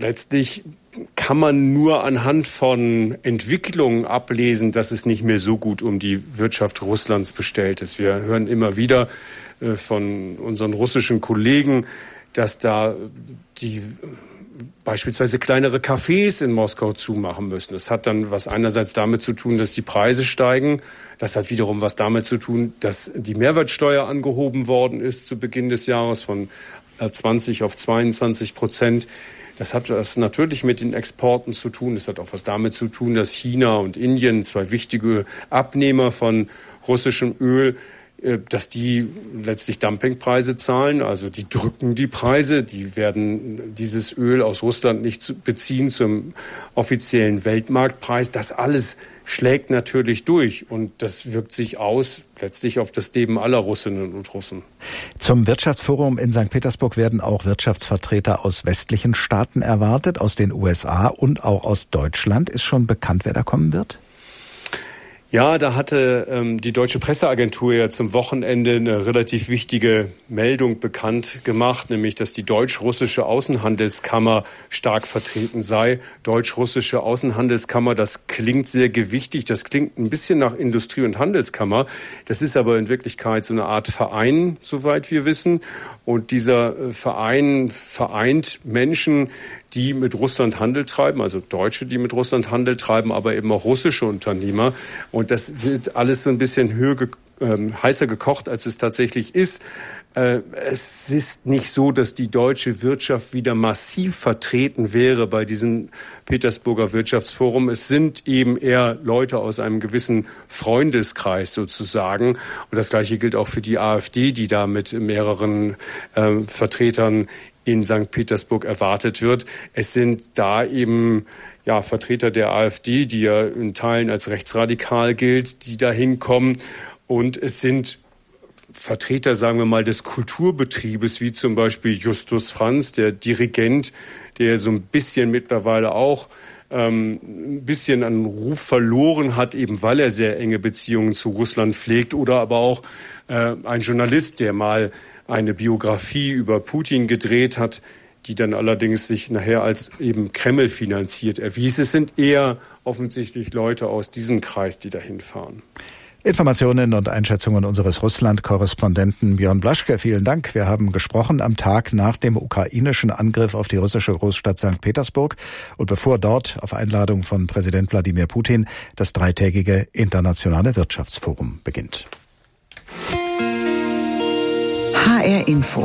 letztlich kann man nur anhand von Entwicklungen ablesen, dass es nicht mehr so gut um die Wirtschaft Russlands bestellt ist. Wir hören immer wieder von unseren russischen Kollegen, dass da die beispielsweise kleinere Cafés in Moskau zumachen müssen. Das hat dann was einerseits damit zu tun, dass die Preise steigen. Das hat wiederum was damit zu tun, dass die Mehrwertsteuer angehoben worden ist zu Beginn des Jahres von 20 auf 22%. Das hat was natürlich mit den Exporten zu tun. Das hat auch was damit zu tun, dass China und Indien, zwei wichtige Abnehmer von russischem Öl, dass die letztlich Dumpingpreise zahlen. Also die drücken die Preise. Die werden dieses Öl aus Russland nicht beziehen zum offiziellen Weltmarktpreis. Das alles schlägt natürlich durch und das wirkt sich aus letztlich auf das Leben aller Russinnen und Russen. Zum Wirtschaftsforum in St. Petersburg werden auch Wirtschaftsvertreter aus westlichen Staaten erwartet, aus den USA und auch aus Deutschland. Ist schon bekannt, wer da kommen wird? Ja, da hatte die Deutsche Presseagentur ja zum Wochenende eine relativ wichtige Meldung bekannt gemacht, nämlich, dass die deutsch-russische Außenhandelskammer stark vertreten sei. Deutsch-russische Außenhandelskammer, das klingt sehr gewichtig, das klingt ein bisschen nach Industrie- und Handelskammer. Das ist aber in Wirklichkeit so eine Art Verein, soweit wir wissen. Und dieser Verein vereint Menschen, die mit Russland Handel treiben, also Deutsche, die mit Russland Handel treiben, aber eben auch russische Unternehmer. Und das wird alles so ein bisschen heißer gekocht, als es tatsächlich ist. Es ist nicht so, dass die deutsche Wirtschaft wieder massiv vertreten wäre bei diesem Petersburger Wirtschaftsforum. Es sind eben eher Leute aus einem gewissen Freundeskreis sozusagen. Und das Gleiche gilt auch für die AfD, die da mit mehreren Vertretern in St. Petersburg erwartet wird. Es sind da eben Vertreter der AfD, die ja in Teilen als rechtsradikal gilt, die da hinkommen. Und es sind Vertreter, sagen wir mal, des Kulturbetriebes, wie zum Beispiel Justus Franz, der Dirigent, der so ein bisschen mittlerweile auch ein bisschen an Ruf verloren hat, eben weil er sehr enge Beziehungen zu Russland pflegt. Oder aber auch ein Journalist, der mal eine Biografie über Putin gedreht hat, die dann allerdings sich nachher als eben Kreml finanziert erwies. Es sind eher offensichtlich Leute aus diesem Kreis, die dahin fahren. Informationen und Einschätzungen unseres Russland-Korrespondenten Björn Blaschke. Vielen Dank. Wir haben gesprochen am Tag nach dem ukrainischen Angriff auf die russische Großstadt St. Petersburg und bevor dort auf Einladung von Präsident Wladimir Putin das dreitägige internationale Wirtschaftsforum beginnt. HR Info.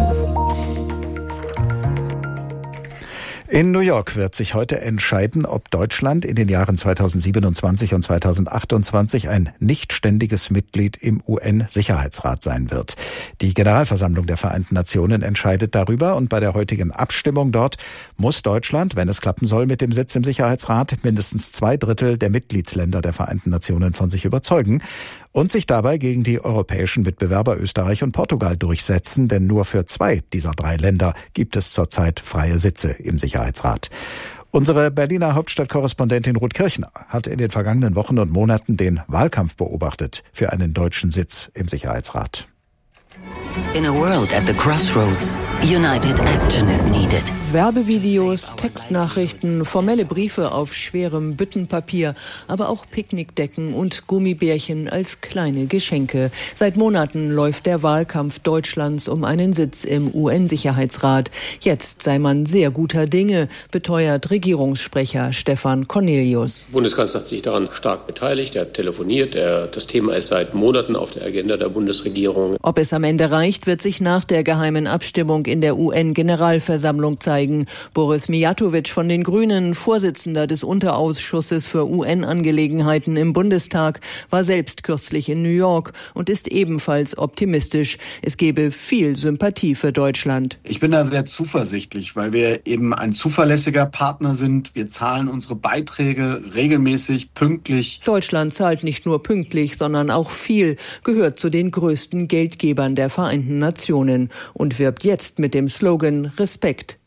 In New York wird sich heute entscheiden, ob Deutschland in den Jahren 2027 und 2028 ein nicht ständiges Mitglied im UN-Sicherheitsrat sein wird. Die Generalversammlung der Vereinten Nationen entscheidet darüber und bei der heutigen Abstimmung dort muss Deutschland, wenn es klappen soll mit dem Sitz im Sicherheitsrat, mindestens 2/3 der Mitgliedsländer der Vereinten Nationen von sich überzeugen und sich dabei gegen die europäischen Mitbewerber Österreich und Portugal durchsetzen, denn nur für 2 dieser 3 Länder gibt es zurzeit freie Sitze im Sicherheitsrat. Unsere Berliner Hauptstadtkorrespondentin Ruth Kirchner hat in den vergangenen Wochen und Monaten den Wahlkampf beobachtet für einen deutschen Sitz im Sicherheitsrat. In a world at the crossroads, united action is needed. Werbevideos, Textnachrichten, formelle Briefe auf schwerem Büttenpapier, aber auch Picknickdecken und Gummibärchen als kleine Geschenke. Seit Monaten läuft der Wahlkampf Deutschlands um einen Sitz im UN-Sicherheitsrat. Jetzt sei man sehr guter Dinge, beteuert Regierungssprecher Stefan Cornelius. Der Bundeskanzler hat sich daran stark beteiligt, er hat telefoniert, das Thema ist seit Monaten auf der Agenda der Bundesregierung. Ob es am Ende reicht, wird sich nach der geheimen Abstimmung in der UN-Generalversammlung zeigen. Boris Mijatovic von den Grünen, Vorsitzender des Unterausschusses für UN-Angelegenheiten im Bundestag, war selbst kürzlich in New York und ist ebenfalls optimistisch. Es gebe viel Sympathie für Deutschland. Ich bin da sehr zuversichtlich, weil wir eben ein zuverlässiger Partner sind. Wir zahlen unsere Beiträge regelmäßig, pünktlich. Deutschland zahlt nicht nur pünktlich, sondern auch viel, gehört zu den größten Geldgebern der Vereinten Nationen und wirbt jetzt mit dem Slogan Respekt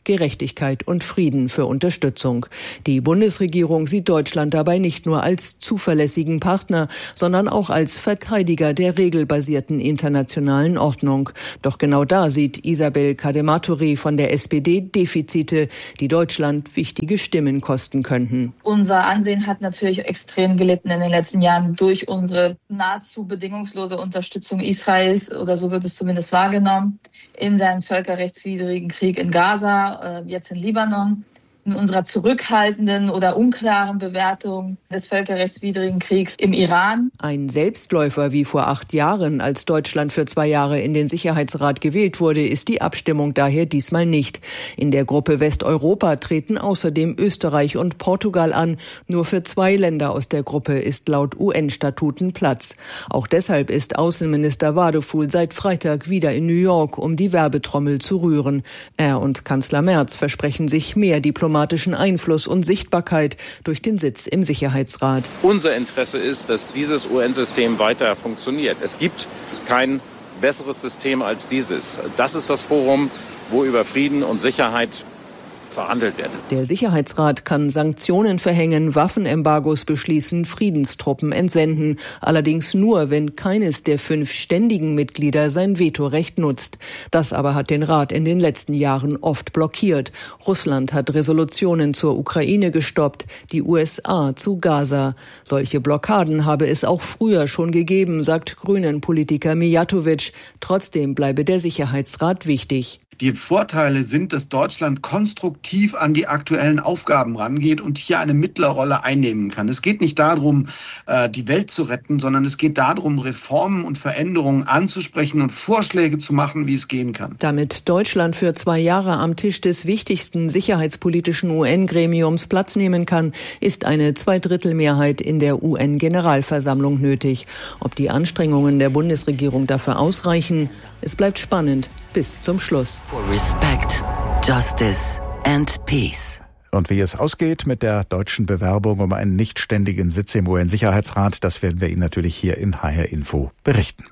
Gerechtigkeit und Frieden für Unterstützung. Die Bundesregierung sieht Deutschland dabei nicht nur als zuverlässigen Partner, sondern auch als Verteidiger der regelbasierten internationalen Ordnung. Doch genau da sieht Isabel Cadematori von der SPD Defizite, die Deutschland wichtige Stimmen kosten könnten. Unser Ansehen hat natürlich extrem gelitten in den letzten Jahren durch unsere nahezu bedingungslose Unterstützung Israels, oder so wird es zumindest wahrgenommen, in seinen völkerrechtswidrigen Krieg in Gaza, jetzt in Libanon. In unserer zurückhaltenden oder unklaren Bewertung des völkerrechtswidrigen Kriegs im Iran. Ein Selbstläufer wie vor 8 Jahren, als Deutschland für 2 Jahre in den Sicherheitsrat gewählt wurde, ist die Abstimmung daher diesmal nicht. In der Gruppe Westeuropa treten außerdem Österreich und Portugal an. Nur für 2 Länder aus der Gruppe ist laut UN-Statuten Platz. Auch deshalb ist Außenminister Wadefuhl seit Freitag wieder in New York, um die Werbetrommel zu rühren. Er und Kanzler Merz versprechen sich mehr diplomatischen Einfluss und Sichtbarkeit durch den Sitz im Sicherheitsrat. Unser Interesse ist, dass dieses UN-System weiter funktioniert. Es gibt kein besseres System als dieses. Das ist das Forum, wo über Frieden und Sicherheit verhandelt werden. Der Sicherheitsrat kann Sanktionen verhängen, Waffenembargos beschließen, Friedenstruppen entsenden. Allerdings nur, wenn keines der 5 ständigen Mitglieder sein Vetorecht nutzt. Das aber hat den Rat in den letzten Jahren oft blockiert. Russland hat Resolutionen zur Ukraine gestoppt, die USA zu Gaza. Solche Blockaden habe es auch früher schon gegeben, sagt Grünen-Politiker Mijatovic. Trotzdem bleibe der Sicherheitsrat wichtig. Die Vorteile sind, dass Deutschland konstruktiv an die aktuellen Aufgaben rangeht und hier eine Mittlerrolle einnehmen kann. Es geht nicht darum, die Welt zu retten, sondern es geht darum, Reformen und Veränderungen anzusprechen und Vorschläge zu machen, wie es gehen kann. Damit Deutschland für 2 Jahre am Tisch des wichtigsten sicherheitspolitischen UN-Gremiums Platz nehmen kann, ist eine 2/3-Mehrheit in der UN-Generalversammlung nötig. Ob die Anstrengungen der Bundesregierung dafür ausreichen, es bleibt spannend bis zum Schluss. For respect, justice and peace. Und wie es ausgeht mit der deutschen Bewerbung um einen nichtständigen Sitz im UN-Sicherheitsrat, das werden wir Ihnen natürlich hier in HR Info berichten.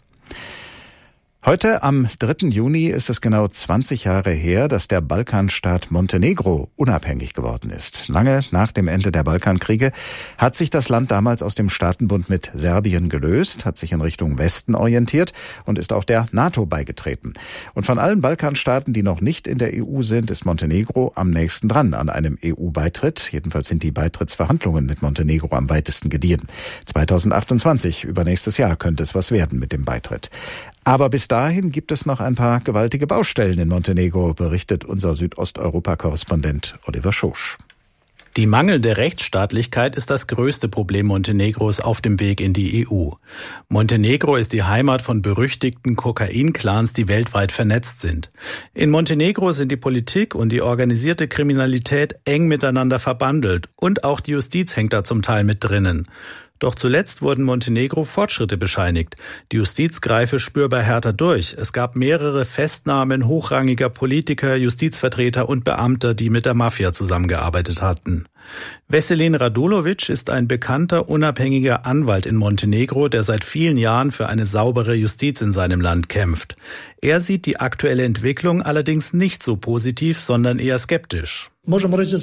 Heute, am 3. Juni, ist es genau 20 Jahre her, dass der Balkanstaat Montenegro unabhängig geworden ist. Lange nach dem Ende der Balkankriege hat sich das Land damals aus dem Staatenbund mit Serbien gelöst, hat sich in Richtung Westen orientiert und ist auch der NATO beigetreten. Und von allen Balkanstaaten, die noch nicht in der EU sind, ist Montenegro am nächsten dran an einem EU-Beitritt. Jedenfalls sind die Beitrittsverhandlungen mit Montenegro am weitesten gediehen. 2028, übernächstes Jahr, könnte es was werden mit dem Beitritt. Aber bis dahin gibt es noch ein paar gewaltige Baustellen in Montenegro, berichtet unser Südosteuropa-Korrespondent Oliver Schosch. Die mangelnde Rechtsstaatlichkeit ist das größte Problem Montenegros auf dem Weg in die EU. Montenegro ist die Heimat von berüchtigten Kokain-Clans, die weltweit vernetzt sind. In Montenegro sind die Politik und die organisierte Kriminalität eng miteinander verbandelt und auch die Justiz hängt da zum Teil mit drinnen. Doch zuletzt wurden Montenegro Fortschritte bescheinigt. Die Justiz greife spürbar härter durch. Es gab mehrere Festnahmen hochrangiger Politiker, Justizvertreter und Beamter, die mit der Mafia zusammengearbeitet hatten. Veselin Radulovic ist ein bekannter, unabhängiger Anwalt in Montenegro, der seit vielen Jahren für eine saubere Justiz in seinem Land kämpft. Er sieht die aktuelle Entwicklung allerdings nicht so positiv, sondern eher skeptisch. Wir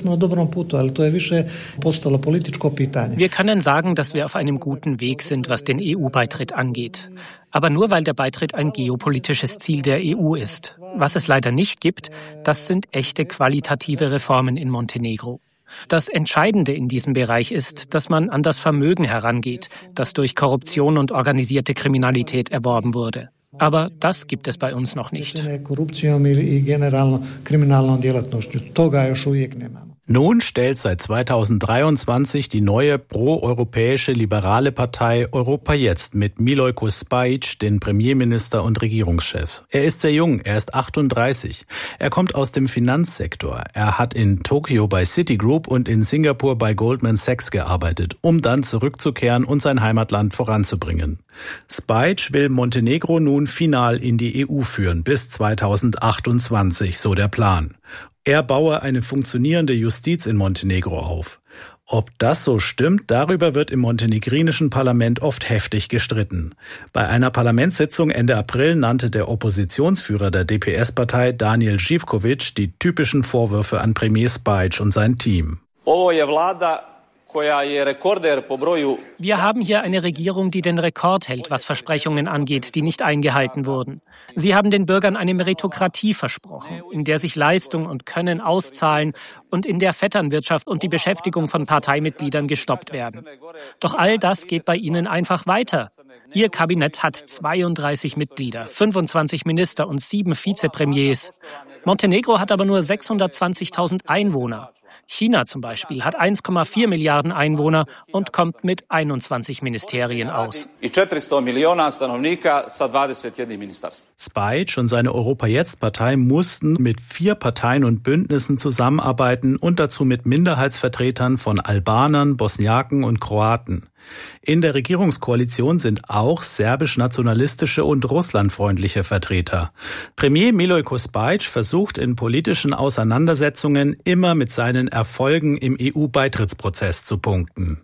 können sagen, dass wir auf einem guten Weg sind, was den EU-Beitritt angeht. Aber nur weil der Beitritt ein geopolitisches Ziel der EU ist. Was es leider nicht gibt, das sind echte qualitative Reformen in Montenegro. Das Entscheidende in diesem Bereich ist, dass man an das Vermögen herangeht, das durch Korruption und organisierte Kriminalität erworben wurde. Aber das gibt es bei uns noch nicht. Nun stellt seit 2023 die neue pro-europäische liberale Partei Europa Jetzt mit Milojko Spajic den Premierminister und Regierungschef. Er ist sehr jung, er ist 38. Er kommt aus dem Finanzsektor. Er hat in Tokio bei Citigroup und in Singapur bei Goldman Sachs gearbeitet, um dann zurückzukehren und sein Heimatland voranzubringen. Spajic will Montenegro nun final in die EU führen, bis 2028, so der Plan. Er baue eine funktionierende Justiz in Montenegro auf. Ob das so stimmt, darüber wird im montenegrinischen Parlament oft heftig gestritten. Bei einer Parlamentssitzung Ende April nannte der Oppositionsführer der DPS-Partei Daniel Živković die typischen Vorwürfe an Premijer Spajić und sein Team. Wir haben hier eine Regierung, die den Rekord hält, was Versprechungen angeht, die nicht eingehalten wurden. Sie haben den Bürgern eine Meritokratie versprochen, in der sich Leistung und Können auszahlen und in der Vetternwirtschaft und die Beschäftigung von Parteimitgliedern gestoppt werden. Doch all das geht bei Ihnen einfach weiter. Ihr Kabinett hat 32 Mitglieder, 25 Minister und 7 Vizepremiers. Montenegro hat aber nur 620.000 Einwohner. China zum Beispiel hat 1,4 Milliarden Einwohner und kommt mit 21 Ministerien aus. Spajić und seine Europa-Jetzt-Partei mussten mit 4 Parteien und Bündnissen zusammenarbeiten und dazu mit Minderheitsvertretern von Albanern, Bosniaken und Kroaten. In der Regierungskoalition sind auch serbisch-nationalistische und russlandfreundliche Vertreter. Premijer Milojko Spajić versucht in politischen Auseinandersetzungen immer mit seinen Erfolgen im EU-Beitrittsprozess zu punkten.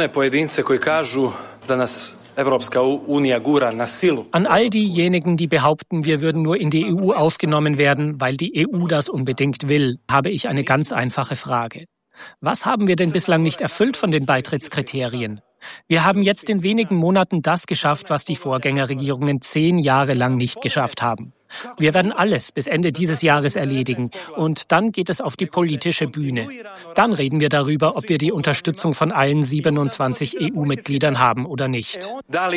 An all diejenigen, die behaupten, wir würden nur in die EU aufgenommen werden, weil die EU das unbedingt will, habe ich eine ganz einfache Frage. Was haben wir denn bislang nicht erfüllt von den Beitrittskriterien? Wir haben jetzt in wenigen Monaten das geschafft, was die Vorgängerregierungen 10 Jahre lang nicht geschafft haben. Wir werden alles bis Ende dieses Jahres erledigen und dann geht es auf die politische Bühne. Dann reden wir darüber, ob wir die Unterstützung von allen 27 EU-Mitgliedern haben oder nicht.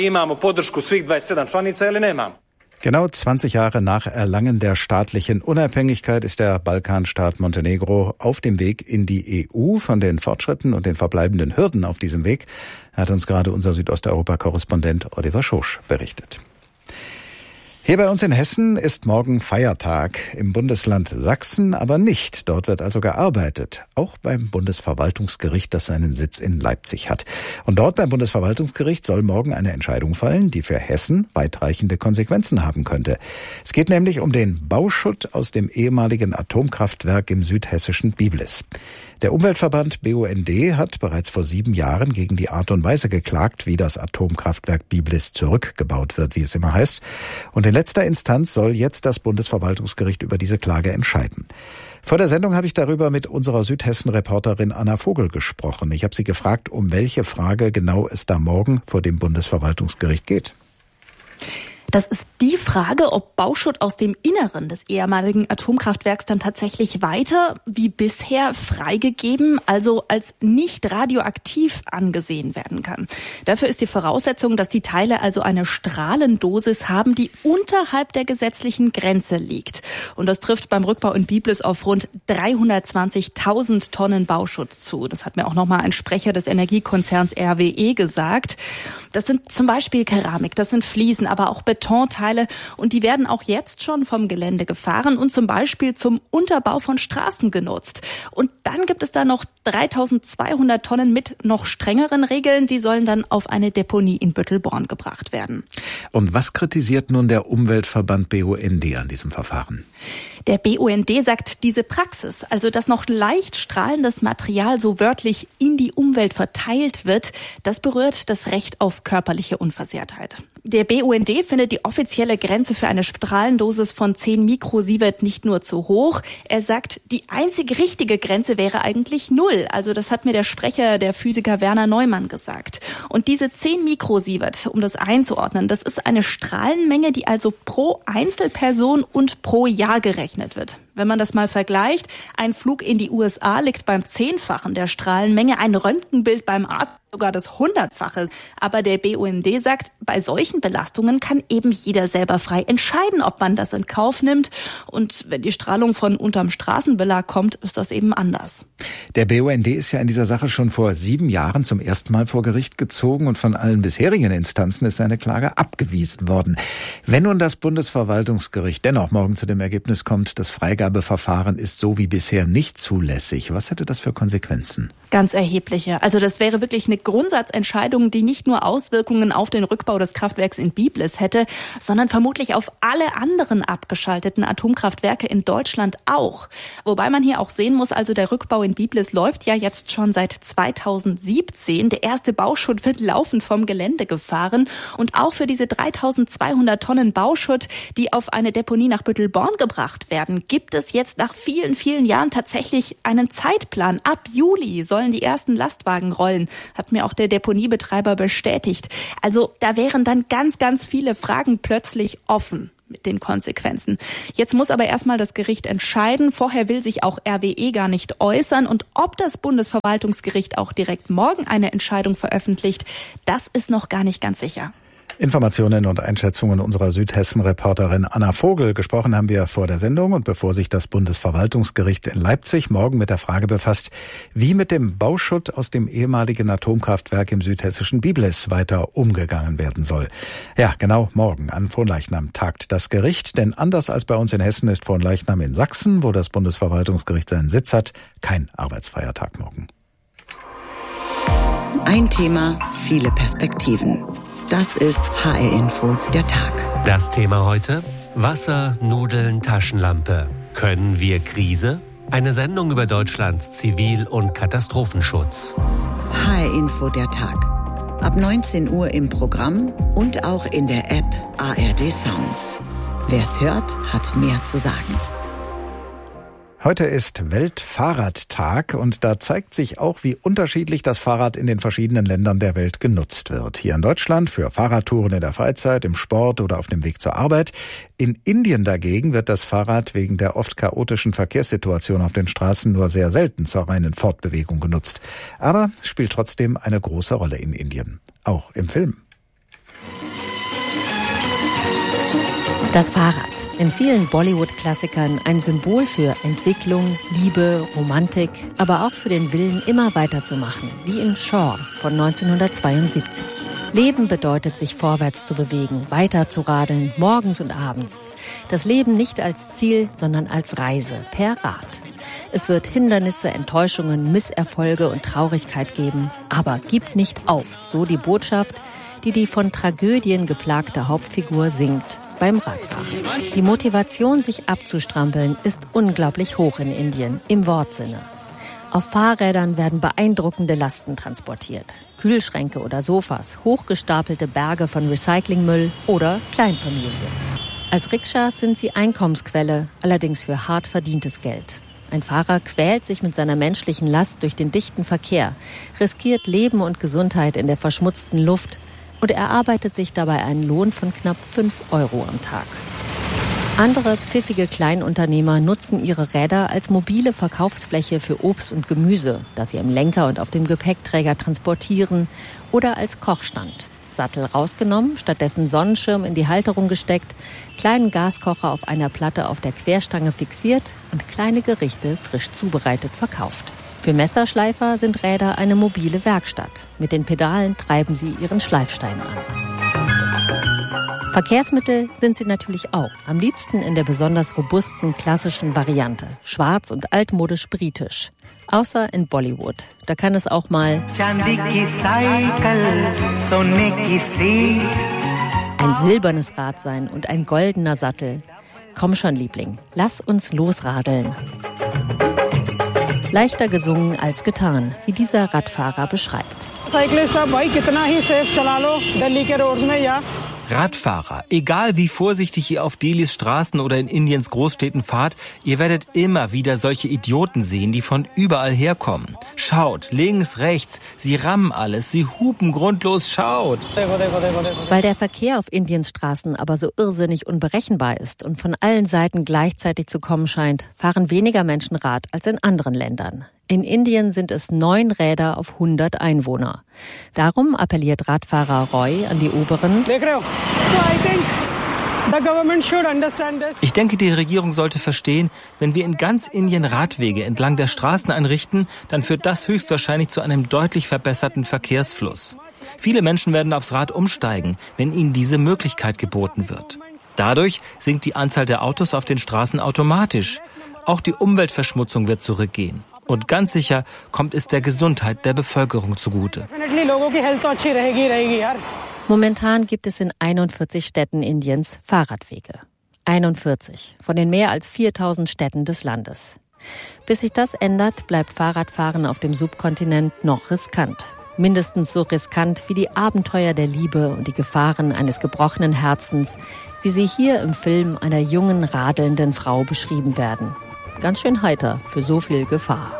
Genau 20 Jahre nach Erlangen der staatlichen Unabhängigkeit ist der Balkanstaat Montenegro auf dem Weg in die EU. Von den Fortschritten und den verbleibenden Hürden auf diesem Weg hat uns gerade unser Südosteuropa-Korrespondent Oliver Schosch berichtet. Hier bei uns in Hessen ist morgen Feiertag, im Bundesland Sachsen aber nicht. Dort wird also gearbeitet, auch beim Bundesverwaltungsgericht, das seinen Sitz in Leipzig hat. Und dort beim Bundesverwaltungsgericht soll morgen eine Entscheidung fallen, die für Hessen weitreichende Konsequenzen haben könnte. Es geht nämlich um den Bauschutt aus dem ehemaligen Atomkraftwerk im südhessischen Biblis. Der Umweltverband BUND hat bereits vor 7 Jahren gegen die Art und Weise geklagt, wie das Atomkraftwerk Biblis zurückgebaut wird, wie es immer heißt. Und in letzter Instanz soll jetzt das Bundesverwaltungsgericht über diese Klage entscheiden. Vor der Sendung habe ich darüber mit unserer Südhessen-Reporterin Anna Vogel gesprochen. Ich habe sie gefragt, um welche Frage genau es da morgen vor dem Bundesverwaltungsgericht geht. Das ist die Frage, ob Bauschutt aus dem Inneren des ehemaligen Atomkraftwerks dann tatsächlich weiter wie bisher freigegeben, also als nicht radioaktiv angesehen werden kann. Dafür ist die Voraussetzung, dass die Teile also eine Strahlendosis haben, die unterhalb der gesetzlichen Grenze liegt. Und das trifft beim Rückbau in Biblis auf rund 320.000 Tonnen Bauschutt zu. Das hat mir auch nochmal ein Sprecher des Energiekonzerns RWE gesagt. Das sind zum Beispiel Keramik, das sind Fliesen, aber auch Betonteile und die werden auch jetzt schon vom Gelände gefahren und zum Beispiel zum Unterbau von Straßen genutzt. Und dann gibt es da noch 3.200 Tonnen mit noch strengeren Regeln, die sollen dann auf eine Deponie in Büttelborn gebracht werden. Und was kritisiert nun der Umweltverband BUND an diesem Verfahren? Der BUND sagt, diese Praxis, also dass noch leicht strahlendes Material so wörtlich in die Umwelt verteilt wird, das berührt das Recht auf körperliche Unversehrtheit. Der BUND findet die offizielle Grenze für eine Strahlendosis von 10 Mikrosievert nicht nur zu hoch. Er sagt, die einzig richtige Grenze wäre eigentlich 0. Also das hat mir der Sprecher, der Physiker Werner Neumann, gesagt. Und diese 10 Mikrosievert, um das einzuordnen, das ist eine Strahlenmenge, die also pro Einzelperson und pro Jahr gerechnet wird. Wenn man das mal vergleicht, ein Flug in die USA liegt beim 10-fachen der Strahlenmenge, ein Röntgenbild beim Arzt sogar das 100-fache. Aber der BUND sagt, bei solchen Belastungen kann eben jeder selber frei entscheiden, ob man das in Kauf nimmt. Und wenn die Strahlung von unterm Straßenbelag kommt, ist das eben anders. Der BUND ist ja in dieser Sache schon vor 7 Jahren zum ersten Mal vor Gericht gezogen und von allen bisherigen Instanzen ist seine Klage abgewiesen worden. Wenn nun das Bundesverwaltungsgericht dennoch morgen zu dem Ergebnis kommt, das Freigabeverfahren ist so wie bisher nicht zulässig, was hätte das für Konsequenzen? Ganz erhebliche. Also das wäre wirklich eine Grundsatzentscheidung, die nicht nur Auswirkungen auf den Rückbau des Kraftwerks in Biblis hätte, sondern vermutlich auf alle anderen abgeschalteten Atomkraftwerke in Deutschland auch. Wobei man hier auch sehen muss, also der Rückbau in Biblis läuft ja jetzt schon seit 2017. Der erste Bauschutt wird laufend vom Gelände gefahren. Und auch für diese 3200 Tonnen Bauschutt, die auf eine Deponie nach Büttelborn gebracht werden, gibt es jetzt nach vielen, vielen Jahren tatsächlich einen Zeitplan. Ab Juli sollen die ersten Lastwagen rollen, hat mir auch der Deponiebetreiber bestätigt. Also da wären dann ganz, ganz viele Fragen plötzlich offen mit den Konsequenzen. Jetzt muss aber erstmal das Gericht entscheiden. Vorher will sich auch RWE gar nicht äußern. Und ob das Bundesverwaltungsgericht auch direkt morgen eine Entscheidung veröffentlicht, das ist noch gar nicht ganz sicher. Informationen und Einschätzungen unserer Südhessen-Reporterin Anna Vogel. Gesprochen haben wir vor der Sendung und bevor sich das Bundesverwaltungsgericht in Leipzig morgen mit der Frage befasst, wie mit dem Bauschutt aus dem ehemaligen Atomkraftwerk im südhessischen Biblis weiter umgegangen werden soll. Ja, genau morgen an Fronleichnam tagt das Gericht, denn anders als bei uns in Hessen ist Fronleichnam in Sachsen, wo das Bundesverwaltungsgericht seinen Sitz hat, kein arbeitsfreier Tag morgen. Ein Thema, viele Perspektiven. Das ist HR Info, der Tag. Das Thema heute: Wasser, Nudeln, Taschenlampe. Können wir Krise? Eine Sendung über Deutschlands Zivil- und Katastrophenschutz. HR Info, der Tag. Ab 19 Uhr im Programm und auch in der App ARD Sounds. Wer's hört, hat mehr zu sagen. Heute ist Weltfahrradtag und da zeigt sich auch, wie unterschiedlich das Fahrrad in den verschiedenen Ländern der Welt genutzt wird. Hier in Deutschland für Fahrradtouren in der Freizeit, im Sport oder auf dem Weg zur Arbeit. In Indien dagegen wird das Fahrrad wegen der oft chaotischen Verkehrssituation auf den Straßen nur sehr selten zur reinen Fortbewegung genutzt. Aber spielt trotzdem eine große Rolle in Indien. Auch im Film. Das Fahrrad. In vielen Bollywood-Klassikern ein Symbol für Entwicklung, Liebe, Romantik, aber auch für den Willen, immer weiterzumachen, wie in Shaw von 1972. Leben bedeutet, sich vorwärts zu bewegen, weiter zu radeln, morgens und abends. Das Leben nicht als Ziel, sondern als Reise, per Rad. Es wird Hindernisse, Enttäuschungen, Misserfolge und Traurigkeit geben, aber gibt nicht auf, so die Botschaft, die von Tragödien geplagte Hauptfigur singt beim Radfahren. Die Motivation, sich abzustrampeln, ist unglaublich hoch in Indien, im Wortsinne. Auf Fahrrädern werden beeindruckende Lasten transportiert. Kühlschränke oder Sofas, hochgestapelte Berge von Recyclingmüll oder Kleinfamilien. Als Rikschas sind sie Einkommensquelle, allerdings für hart verdientes Geld. Ein Fahrer quält sich mit seiner menschlichen Last durch den dichten Verkehr, riskiert Leben und Gesundheit in der verschmutzten Luft und erarbeitet sich dabei einen Lohn von knapp 5 Euro am Tag. Andere pfiffige Kleinunternehmer nutzen ihre Räder als mobile Verkaufsfläche für Obst und Gemüse, das sie im Lenker und auf dem Gepäckträger transportieren, oder als Kochstand. Sattel rausgenommen, stattdessen Sonnenschirm in die Halterung gesteckt, kleinen Gaskocher auf einer Platte auf der Querstange fixiert und kleine Gerichte frisch zubereitet verkauft. Für Messerschleifer sind Räder eine mobile Werkstatt. Mit den Pedalen treiben sie ihren Schleifstein an. Verkehrsmittel sind sie natürlich auch. Am liebsten in der besonders robusten, klassischen Variante. Schwarz und altmodisch britisch. Außer in Bollywood. Da kann es auch mal ein silbernes Rad sein und ein goldener Sattel. Komm schon, Liebling, lass uns losradeln. Leichter gesungen als getan, wie dieser Radfahrer beschreibt. Radfahrer, egal wie vorsichtig ihr auf Delhis Straßen oder in Indiens Großstädten fahrt, ihr werdet immer wieder solche Idioten sehen, die von überall herkommen. Schaut, links, rechts, sie rammen alles, sie hupen grundlos, schaut. Weil der Verkehr auf Indiens Straßen aber so irrsinnig unberechenbar ist und von allen Seiten gleichzeitig zu kommen scheint, fahren weniger Menschen Rad als in anderen Ländern. In Indien sind es 9 Räder auf 100 Einwohner. Darum appelliert Radfahrer Roy an die Oberen. Ich denke, die Regierung sollte verstehen, wenn wir in ganz Indien Radwege entlang der Straßen einrichten, dann führt das höchstwahrscheinlich zu einem deutlich verbesserten Verkehrsfluss. Viele Menschen werden aufs Rad umsteigen, wenn ihnen diese Möglichkeit geboten wird. Dadurch sinkt die Anzahl der Autos auf den Straßen automatisch. Auch die Umweltverschmutzung wird zurückgehen. Und ganz sicher kommt es der Gesundheit der Bevölkerung zugute. Momentan gibt es in 41 Städten Indiens Fahrradwege. 41 von den mehr als 4000 Städten des Landes. Bis sich das ändert, bleibt Fahrradfahren auf dem Subkontinent noch riskant. Mindestens so riskant wie die Abenteuer der Liebe und die Gefahren eines gebrochenen Herzens, wie sie hier im Film einer jungen, radelnden Frau beschrieben werden. Ganz schön heiter für so viel Gefahr.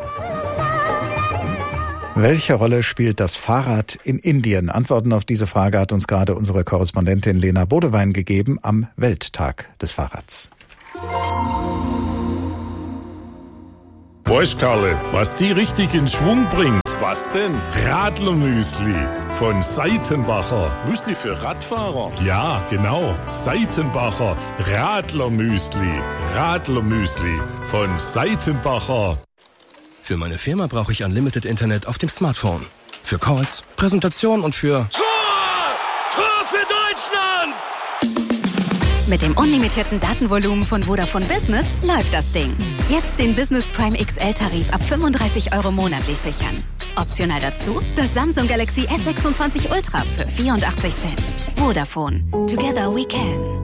Welche Rolle spielt das Fahrrad in Indien? Antworten auf diese Frage hat uns gerade unsere Korrespondentin Lena Bodewein gegeben am Welttag des Fahrrads. Weißt Karle, was die richtig in Schwung bringt? Was denn? Radlermüsli von Seitenbacher. Müsli für Radfahrer? Ja, genau. Seitenbacher Radlermüsli. Radlermüsli von Seitenbacher. Für meine Firma brauche ich Unlimited Internet auf dem Smartphone. Für Calls, Präsentation und für... Tor für Deutschland! Mit dem unlimitierten Datenvolumen von Vodafone Business läuft das Ding. Jetzt den Business Prime XL-Tarif ab 35 € monatlich sichern. Optional dazu das Samsung Galaxy S26 Ultra für 84 Cent. Vodafone. Together we can.